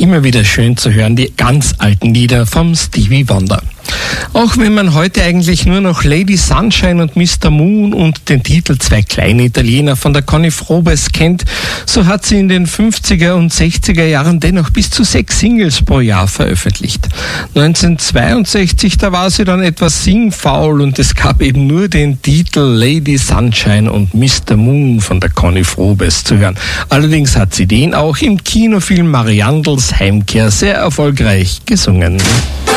Immer wieder schön zu hören, die ganz alten Lieder vom Stevie Wonder. Auch wenn man heute eigentlich nur noch Lady Sunshine und Mr. Moon und den Titel Zwei kleine Italiener von der Conny Frobes kennt, so hat sie in den 50er und 60er Jahren dennoch bis zu 6 Singles pro Jahr veröffentlicht. 1962, da war sie dann etwas singfaul und es gab eben nur den Titel Lady Sunshine und Mr. Moon von der Conny Frobes zu hören. Allerdings hat sie den auch im Kinofilm Mariandels Heimkehr sehr erfolgreich gesungen.